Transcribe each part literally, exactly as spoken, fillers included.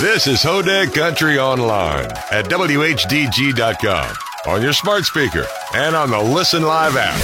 This is Hodag Country Online at W H D G dot com, on your smart speaker, and on the Listen Live app.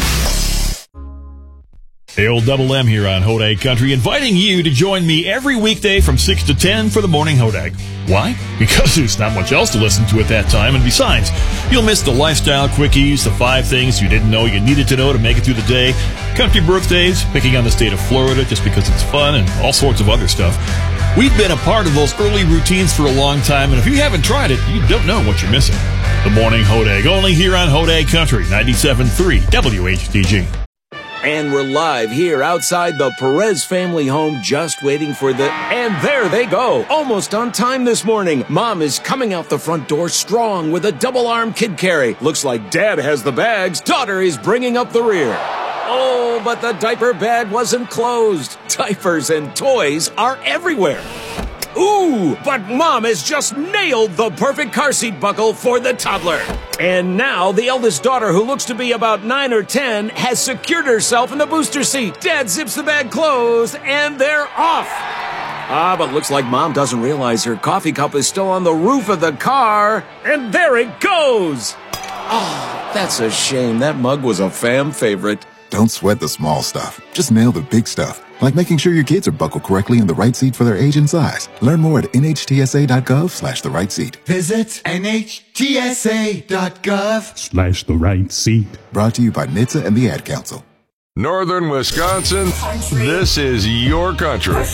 Hey, old Double M here on Hodag Country, inviting you to join me every weekday from six to ten for the Morning Hodag. Why? Because there's not much else to listen to at that time, and besides, you'll miss the lifestyle quickies, the five things you didn't know you needed to know to make it through the day, country birthdays, picking on the state of Florida just because it's fun, and all sorts of other stuff. We've been a part of those early routines for a long time, and if you haven't tried it, you don't know what you're missing. The Morning Hodag, only here on Hodag Country, ninety-seven point three W H D G. And we're live here outside the Perez family home, just waiting for the... And there they go, almost on time this morning. Mom is coming out the front door strong with a double-arm kid carry. Looks like Dad has the bags. Daughter is bringing up the rear. Oh, but the diaper bag wasn't closed. Diapers and toys are everywhere. Ooh, but Mom has just nailed the perfect car seat buckle for the toddler. And now the eldest daughter, who looks to be about nine or ten, has secured herself in the booster seat. Dad zips the bag closed, and they're off. Ah, but looks like Mom doesn't realize her coffee cup is still on the roof of the car. And there it goes. Oh, that's a shame. That mug was a fam favorite. Don't sweat the small stuff. Just nail the big stuff, like making sure your kids are buckled correctly in the right seat for their age and size. Learn more at N H T S A dot gov slash the right seat. Visit N H T S A dot gov slash the right seat. Brought to you by N H T S A and the Ad Council. Northern Wisconsin, this is your country.